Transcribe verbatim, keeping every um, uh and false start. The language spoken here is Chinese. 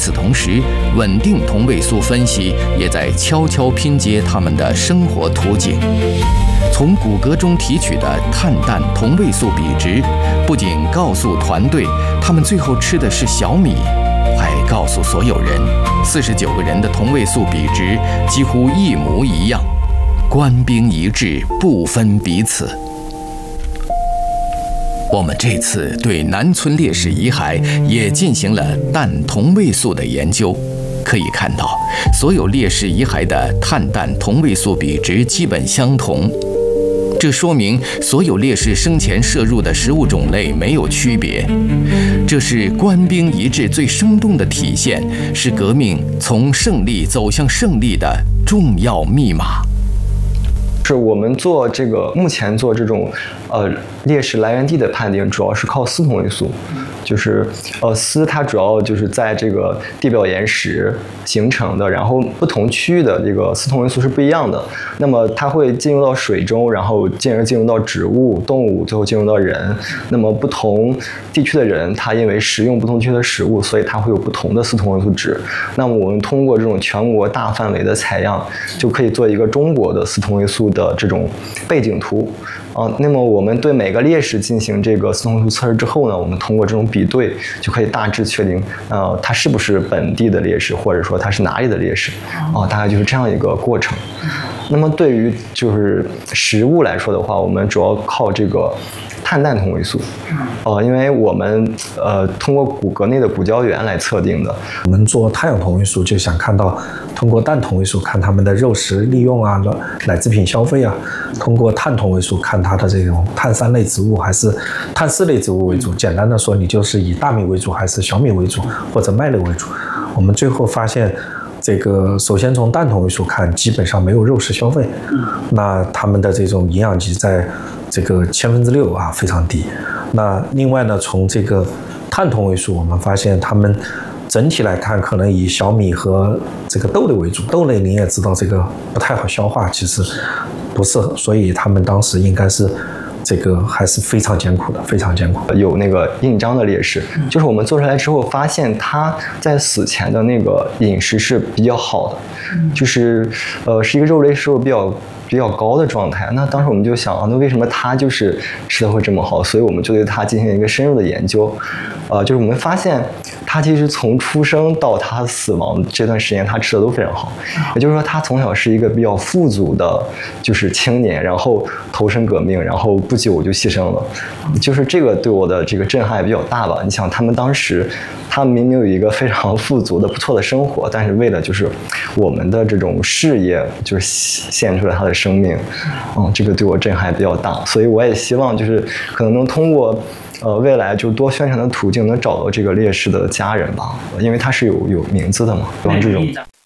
此同时，稳定同位素分析也在悄悄拼接他们的生活图景。从骨骼中提取的碳氮同位素比值，不仅告诉团队他们最后吃的是小米，还告诉所有人，四十九个人的同位素比值几乎一模一样，官兵一致，不分彼此。我们这次对南村烈士遗骸也进行了氮同位素的研究，可以看到，所有烈士遗骸的碳氮同位素比值基本相同。这说明所有烈士生前摄入的食物种类没有区别，这是官兵一致最生动的体现，是革命从胜利走向胜利的重要密码。 是我们做这个目前做这种呃烈士来源地的判定，主要是靠锶同位素，就是呃锶它主要就是在这个地表岩石形成的，然后不同区域的这个锶同位素是不一样的。那么它会进入到水中，然后进而进入到植物、动物，最后进入到人。那么不同地区的人，他因为食用不同地区的食物，所以它会有不同的锶同位素值。那么我们通过这种全国大范围的采样，就可以做一个中国的锶同位素的这种背景图啊。那么我们对每个烈士进行这个锶同位素测试之后呢，我们通过这种比对，就可以大致确定，呃，他是不是本地的烈士，或者说他是哪里的烈士啊，大概就是这样一个过程。那么对于就是食物来说的话，我们主要靠这个碳氮同位素，呃，因为我们呃通过骨骼内的骨胶原来测定的。 我们做碳氧同位素就想看到，通过氮同位素看他们的肉食利用啊、奶制品消费啊；通过碳同位素看它的这种碳三类植物还是碳四类植物为主。简单的说，你就是以大米为主，还是小米为主，或者麦类为主。我们最后发现，这个首先从氮同位素看，基本上没有肉食消费，那他们的这种营养级在这个千分之六啊，非常低。那另外呢，从这个碳同位素，我们发现他们整体来看，可能以小米和这个豆类为主。豆类你也知道，这个不太好消化，其实不适合，所以他们当时应该是这个还是非常艰苦的，非常艰苦。 有那个印章的烈士，就是我们做出来之后发现他在死前的那个饮食是比较好的，就是呃是一个肉类摄入比较比较高的状态。那当时我们就想啊，那为什么他就是吃的会这么好？所以我们就对他进行一个深入的研究，呃，就是我们发现他其实从出生到他死亡这段时间，他吃的都非常好。也就是说，他从小是一个比较富足的，就是青年，然后投身革命，然后不久就牺牲了。就是这个对我的这个震撼也比较大吧。你想，他们当时，他们明明有一个非常富足的、不错的生活，但是为了就是我们的这种事业，就是献出了他的生命。嗯，这个对我震撼比较大，所以我也希望就是可能能通过。呃，未来就多宣传的途径能找到这个烈士的家人吧，因为他是有有名字的嘛，像这种。